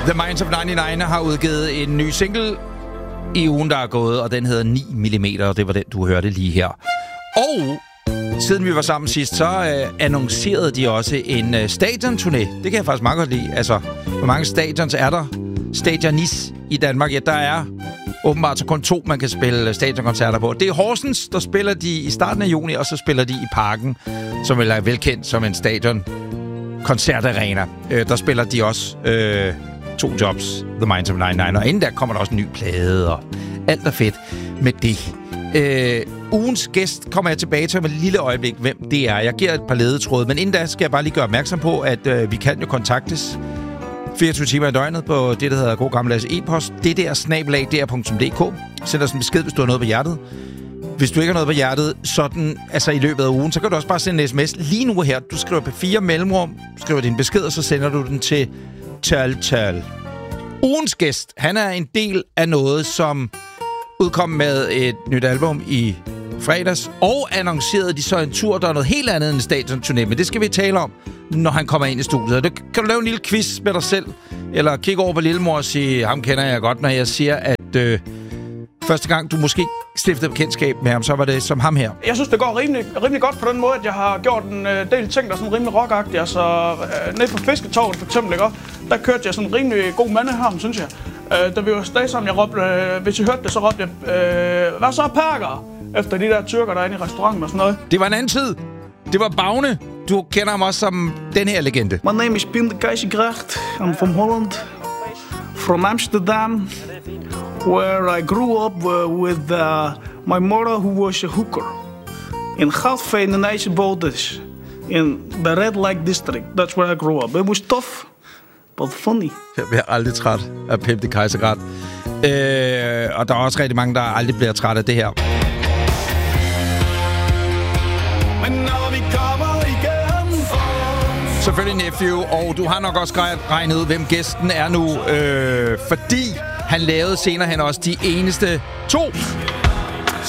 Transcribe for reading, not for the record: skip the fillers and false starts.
The Minds of 99 har udgivet en ny single i ugen, der er gået, og den hedder 9 mm, og det var den, du hørte lige her. Og siden vi var sammen sidst, så annoncerede de også en stadionturné. Det kan jeg faktisk meget godt lide. Altså, hvor mange stadions er der? Stadionis i Danmark. Ja, der er åbenbart så kun 2, man kan spille stadionkoncerter på. Det er Horsens, der spiller de i starten af juni, og så spiller de i Parken, som er velkendt som en stadion-koncertarena. Der spiller de også 2 jobs, The Minds of 99, og inden der kommer der også en ny plade, og alt er fedt med det. Ugens gæst kommer jeg tilbage til om et lille øjeblik, hvem det er. Jeg giver et par ledetråde, men inden da skal jeg bare lige gøre opmærksom på, at vi kan jo kontaktes 24 timer i døgnet på det, der hedder god gammeldags e-post. Det der @dr.dk. Send os en besked, hvis du har noget på hjertet. Hvis du ikke har noget på hjertet, sådan, altså i løbet af ugen, så kan du også bare sende en sms lige nu her. Du skriver P4 mellemrum, skriver din besked, og så sender du den til tal. Ugens gæst, han er en del af noget, som udkom med et nyt album i fredags, og annoncerede de så en tur, der er noget helt andet end en stadionturné, men det skal vi tale om, når han kommer ind i studiet. Kan du lave en lille quiz med dig selv, eller kigge over på lillemor og sige, ham kender jeg godt, når jeg siger, at første gang du måske stiftede bekendtskab med ham, så var det som ham her. Jeg synes, det går rimelig godt på den måde, at jeg har gjort en del ting, der er sådan rimelig rockagtige. Altså, nede på Fisketorvet for eksempel, ikke? Der kørte jeg sådan en rimelig god mandeharm, synes jeg. Da vi var stadig sammen, jeg råbte, hvis I hørte det, så råbte jeg, hvad så perker? Efter de der tyrker, der er inde i restauranten og sådan noget. Det var en anden tid. Det var Bagne. Du kender ham også som den her legende. My name is Pim de Keizergracht. I'm from Holland. From Amsterdam. Where I grew up with my mother, who was a hooker. In Goudveen and IJsselbolders. In the Red Light District. That's where I grew up. It was tough, but funny. Jeg bliver aldrig træt af Pim de Keizergracht. Og der er også rigtig mange, der aldrig bliver træt af det her. Selvfølgelig Nephew, og du har nok også regnet ud, hvem gæsten er nu, fordi han lavede senere hen også de eneste 2